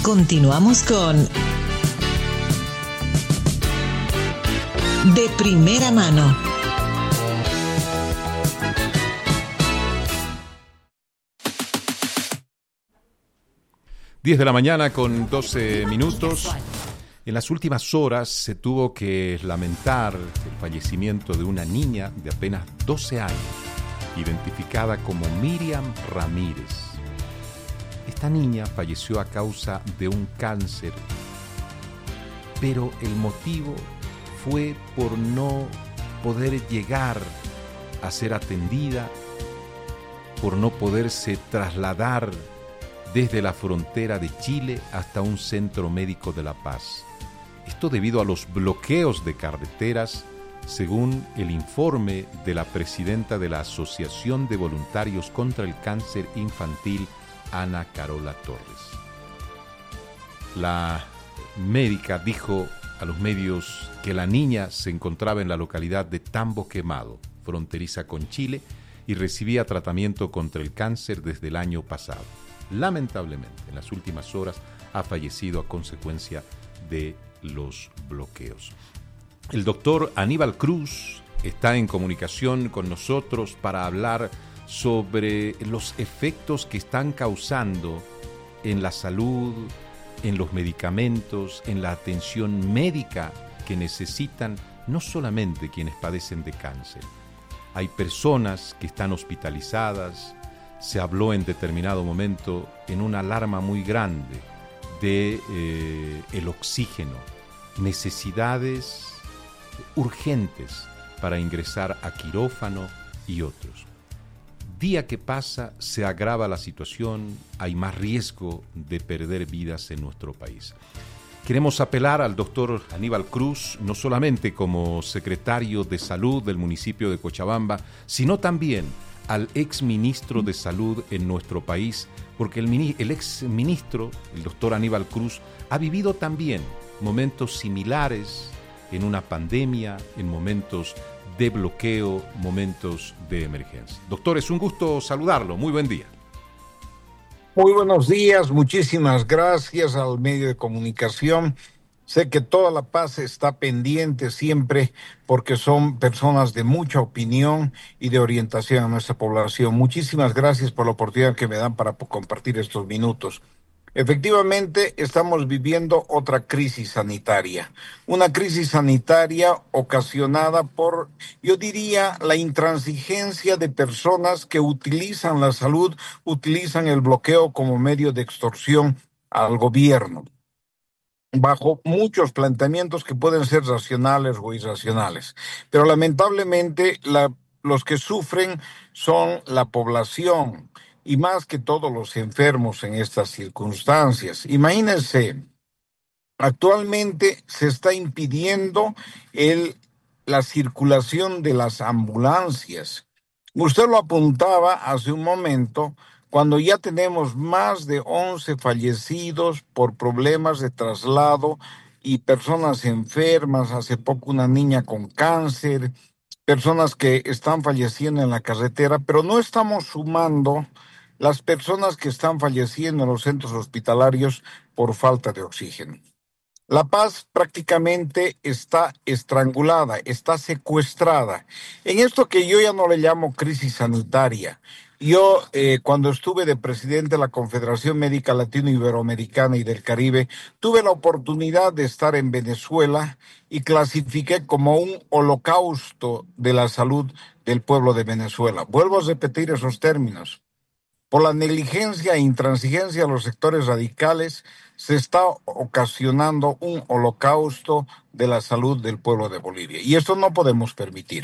Continuamos con De Primera Mano. Diez de la mañana con 12 minutos. En las últimas horas se tuvo que lamentar el fallecimiento de una niña de apenas 12 años, identificada como Miriam Ramírez. Esta niña falleció a causa de un cáncer, pero el motivo fue por no poder llegar a ser atendida, por no poderse trasladar desde la frontera de Chile hasta un centro médico de La Paz. Esto debido a los bloqueos de carreteras, según el informe de la presidenta de la Asociación de Voluntarios contra el Cáncer Infantil, Ana Carola Torres. La médica dijo a los medios que la niña se encontraba en la localidad de Tambo Quemado, fronteriza con Chile, y recibía tratamiento contra el cáncer desde el año pasado. Lamentablemente, en las últimas horas ha fallecido a consecuencia de los bloqueos. El doctor Aníbal Cruz está en comunicación con nosotros para hablar sobre los efectos que están causando en la salud, en los medicamentos, en la atención médica que necesitan no solamente quienes padecen de cáncer. Hay personas que están hospitalizadas. Se habló en determinado momento en una alarma muy grande de el oxígeno, necesidades urgentes para ingresar a quirófano y otros. Día que pasa se agrava la situación, hay más riesgo de perder vidas en nuestro país. Queremos apelar al doctor Aníbal Cruz, no solamente como secretario de Salud del municipio de Cochabamba, sino también al exministro de Salud en nuestro país, porque el exministro, el doctor Aníbal Cruz, ha vivido también momentos similares en una pandemia, en momentos de bloqueo, momentos de emergencia. Doctor, es un gusto saludarlo. Muy buen día. Muy buenos días, muchísimas gracias al medio de comunicación. Sé que toda La Paz está pendiente siempre porque son personas de mucha opinión y de orientación a nuestra población. Muchísimas gracias por la oportunidad que me dan para compartir estos minutos. Efectivamente, estamos viviendo otra crisis sanitaria. Una crisis sanitaria ocasionada por, yo diría, la intransigencia de personas que utilizan la salud, utilizan el bloqueo como medio de extorsión al gobierno, bajo muchos planteamientos que pueden ser racionales o irracionales. Pero lamentablemente los que sufren son la población y más que todos los enfermos en estas circunstancias. Imagínense, actualmente se está impidiendo la circulación de las ambulancias. Usted lo apuntaba hace un momento, cuando ya tenemos más de 11 fallecidos por problemas de traslado y personas enfermas, hace poco una niña con cáncer, personas que están falleciendo en la carretera, pero no estamos sumando las personas que están falleciendo en los centros hospitalarios por falta de oxígeno. La Paz prácticamente está estrangulada, está secuestrada. En esto que yo ya no le llamo crisis sanitaria. Yo, cuando estuve de presidente de la Confederación Médica Latino-Iberoamericana y del Caribe, tuve la oportunidad de estar en Venezuela y clasifiqué como un holocausto de la salud del pueblo de Venezuela. Vuelvo a repetir esos términos. Por la negligencia e intransigencia de los sectores radicales, se está ocasionando un holocausto de la salud del pueblo de Bolivia. Y esto no podemos permitir.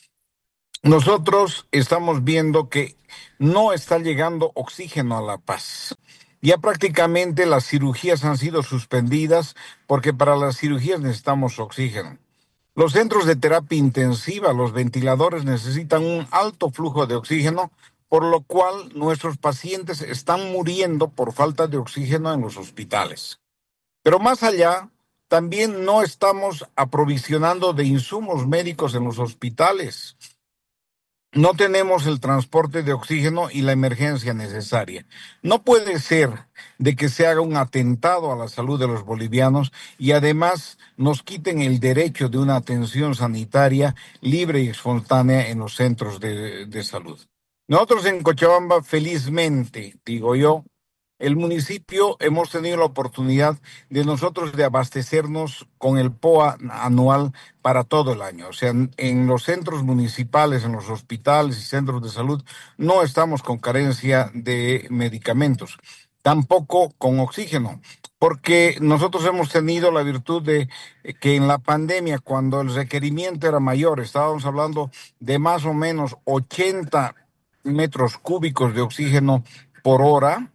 Nosotros estamos viendo que no está llegando oxígeno a La Paz. Ya prácticamente las cirugías han sido suspendidas porque para las cirugías necesitamos oxígeno. Los centros de terapia intensiva, los ventiladores necesitan un alto flujo de oxígeno, por lo cual nuestros pacientes están muriendo por falta de oxígeno en los hospitales. Pero más allá, también no estamos aprovisionando de insumos médicos en los hospitales. no tenemos el transporte de oxígeno y la emergencia necesaria. No puede ser de que se haga un atentado a la salud de los bolivianos y además nos quiten el derecho de una atención sanitaria libre y espontánea en los centros de salud. Nosotros en Cochabamba, felizmente, digo yo, el municipio hemos tenido la oportunidad de nosotros de abastecernos con el POA anual para todo el año. O sea, en los centros municipales, en los hospitales y centros de salud, no estamos con carencia de medicamentos, tampoco con oxígeno, porque nosotros hemos tenido la virtud de que en la pandemia, cuando el requerimiento era mayor, estábamos hablando de más o menos 80 metros cúbicos de oxígeno por hora.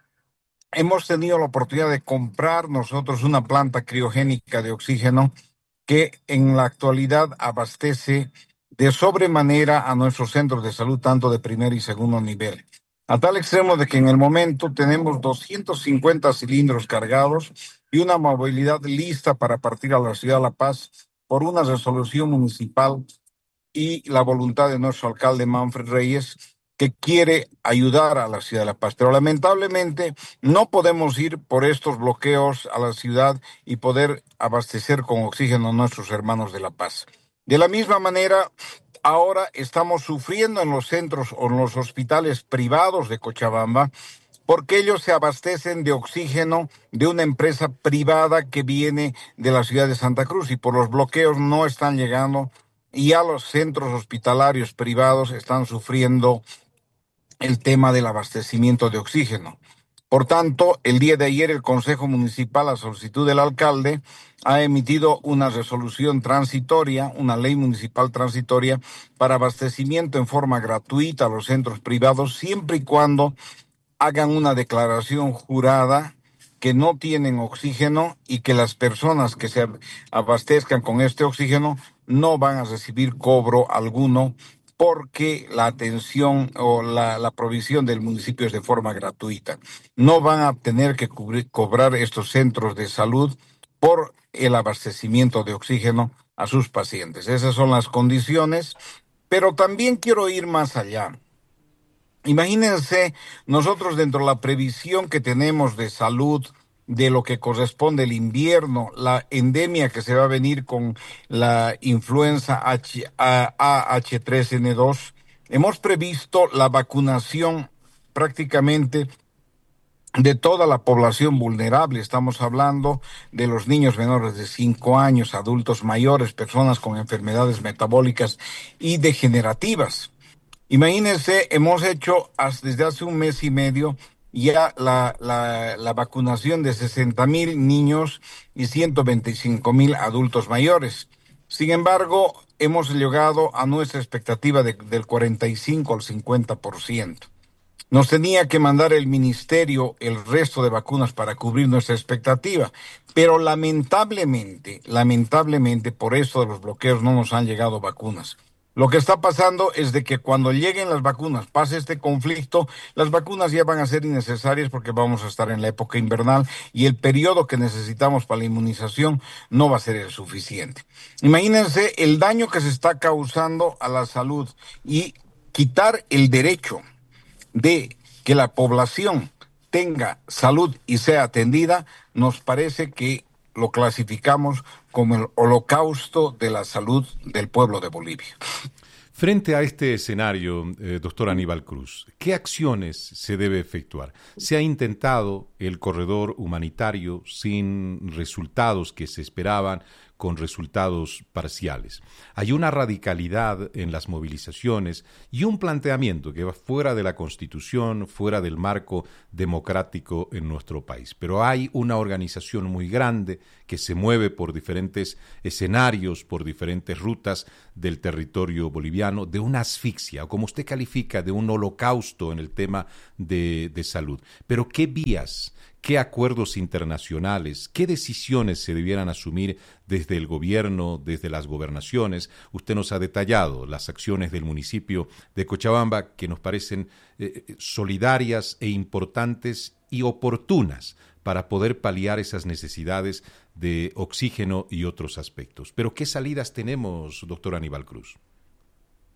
Hemos tenido la oportunidad de comprar nosotros una planta criogénica de oxígeno que en la actualidad abastece de sobremanera a nuestros centros de salud, tanto de primer y segundo nivel. A tal extremo de que en el momento tenemos 250 cilindros cargados y una movilidad lista para partir a la ciudad de La Paz por una resolución municipal y la voluntad de nuestro alcalde Manfred Reyes, que quiere ayudar a la ciudad de La Paz. Pero lamentablemente no podemos ir por estos bloqueos a la ciudad y poder abastecer con oxígeno a nuestros hermanos de La Paz. De la misma manera, ahora estamos sufriendo en los centros o en los hospitales privados de Cochabamba, porque ellos se abastecen de oxígeno de una empresa privada que viene de la ciudad de Santa Cruz y por los bloqueos no están llegando y ya los centros hospitalarios privados están sufriendo el tema del abastecimiento de oxígeno. Por tanto, el día de ayer el Consejo Municipal, a solicitud del alcalde, ha emitido una resolución transitoria, una ley municipal transitoria para abastecimiento en forma gratuita a los centros privados, siempre y cuando hagan una declaración jurada que no tienen oxígeno y que las personas que se abastezcan con este oxígeno no van a recibir cobro alguno porque la atención o la provisión del municipio es de forma gratuita. No van a tener que cobrar estos centros de salud por el abastecimiento de oxígeno a sus pacientes. Esas son las condiciones, pero también quiero ir más allá. Imagínense nosotros dentro de la previsión que tenemos de salud, de lo que corresponde el invierno, la endemia que se va a venir con la influenza AH3N2, hemos previsto la vacunación prácticamente de toda la población vulnerable. Estamos hablando de los niños menores de 5 años, adultos mayores, personas con enfermedades metabólicas y degenerativas. Imagínense, hemos hecho desde hace un mes y medio ya la vacunación de 60,000 niños y 125,000 adultos mayores. Sin embargo, hemos llegado a nuestra expectativa del 45 al 50%. Nos tenía que mandar el ministerio el resto de vacunas para cubrir nuestra expectativa, pero lamentablemente, por eso de los bloqueos no nos han llegado vacunas. Lo que está pasando es de que cuando lleguen las vacunas, pase este conflicto, las vacunas ya van a ser innecesarias porque vamos a estar en la época invernal y el periodo que necesitamos para la inmunización no va a ser el suficiente. Imagínense el daño que se está causando a la salud y quitar el derecho de que la población tenga salud y sea atendida, nos parece que lo clasificamos como el holocausto de la salud del pueblo de Bolivia. Frente a este escenario, doctor Aníbal Cruz, ¿qué acciones se debe efectuar? Se ha intentado el corredor humanitario sin resultados que se esperaban, con resultados parciales. Hay una radicalidad en las movilizaciones y un planteamiento que va fuera de la Constitución, fuera del marco democrático en nuestro país. Pero hay una organización muy grande que se mueve por diferentes escenarios, por diferentes rutas del territorio boliviano, de una asfixia, o como usted califica, de un holocausto en el tema de salud. Pero ¿qué vías? ¿Qué acuerdos internacionales, qué decisiones se debieran asumir desde el gobierno, desde las gobernaciones? Usted nos ha detallado las acciones del municipio de Cochabamba que nos parecen solidarias e importantes y oportunas para poder paliar esas necesidades de oxígeno y otros aspectos. Pero ¿qué salidas tenemos, doctor Aníbal Cruz?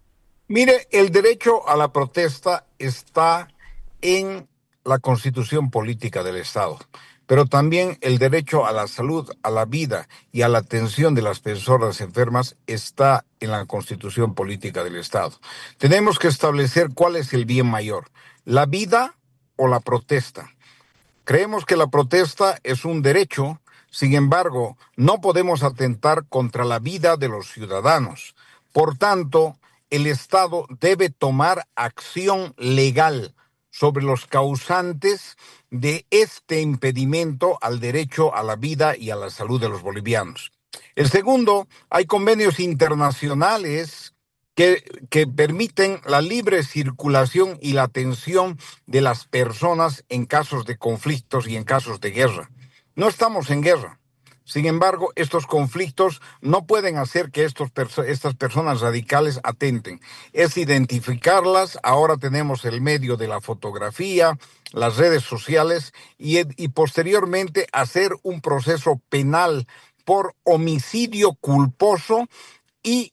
Mire, el derecho a la protesta está en la Constitución Política del Estado, pero también el derecho a la salud, a la vida y a la atención de las personas enfermas está en la Constitución Política del Estado. Tenemos que establecer cuál es el bien mayor, la vida o la protesta. Creemos que la protesta es un derecho, sin embargo, no podemos atentar contra la vida de los ciudadanos. Por tanto, el Estado debe tomar acción legal sobre los causantes de este impedimento al derecho a la vida y a la salud de los bolivianos. El segundo, hay convenios internacionales que permiten la libre circulación y la atención de las personas en casos de conflictos y en casos de guerra. No estamos en guerra. Sin embargo, estos conflictos no pueden hacer que estas personas radicales atenten. Es identificarlas. Ahora tenemos el medio de la fotografía, las redes sociales y posteriormente hacer un proceso penal por homicidio culposo y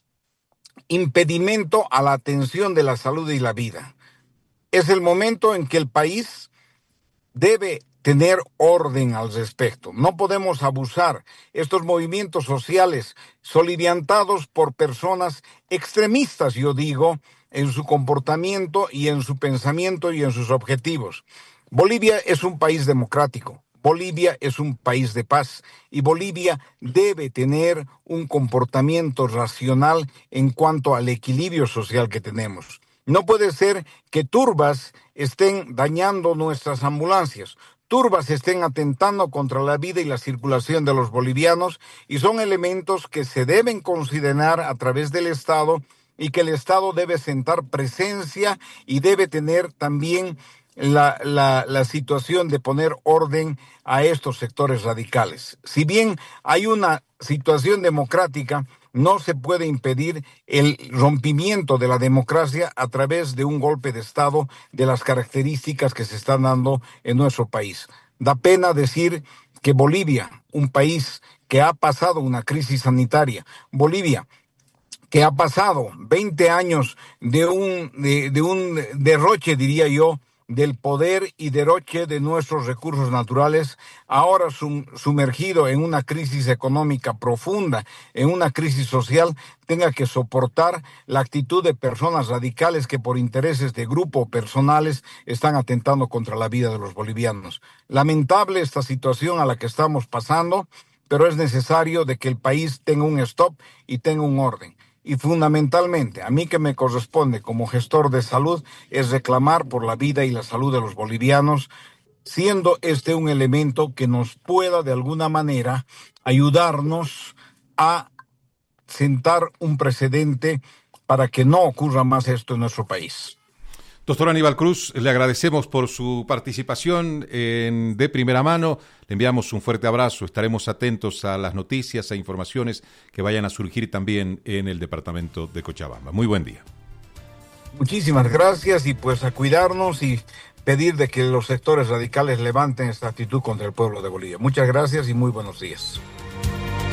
impedimento a la atención de la salud y la vida. Es el momento en que el país debe tener orden al respecto. No podemos abusar. Estos movimientos sociales soliviantados por personas extremistas, yo digo, en su comportamiento y en su pensamiento y en sus objetivos. Bolivia es un país democrático. Bolivia es un país de paz y Bolivia debe tener un comportamiento racional en cuanto al equilibrio social que tenemos. No puede ser que turbas estén dañando nuestras ambulancias, turbas estén atentando contra la vida y la circulación de los bolivianos y son elementos que se deben considerar a través del Estado y que el Estado debe sentar presencia y debe tener también la situación de poner orden a estos sectores radicales. Si bien hay una situación democrática, no se puede impedir el rompimiento de la democracia a través de un golpe de Estado de las características que se están dando en nuestro país. Da pena decir que Bolivia, un país que ha pasado una crisis sanitaria, Bolivia, que ha pasado 20 años de un derroche, diría yo, del poder y derroche de nuestros recursos naturales, ahora sumergido en una crisis económica profunda, en una crisis social, tenga que soportar la actitud de personas radicales que por intereses de grupo personales están atentando contra la vida de los bolivianos. Lamentable esta situación a la que estamos pasando, pero es necesario de que el país tenga un stop y tenga un orden. Y fundamentalmente, a mí que me corresponde como gestor de salud, es reclamar por la vida y la salud de los bolivianos, siendo este un elemento que nos pueda de alguna manera ayudarnos a sentar un precedente para que no ocurra más esto en nuestro país. Doctor Aníbal Cruz, le agradecemos por su participación de primera mano. Le enviamos un fuerte abrazo. Estaremos atentos a las noticias e informaciones que vayan a surgir también en el departamento de Cochabamba. Muy buen día. Muchísimas gracias y pues a cuidarnos y pedir de que los sectores radicales levanten esta actitud contra el pueblo de Bolivia. Muchas gracias y muy buenos días.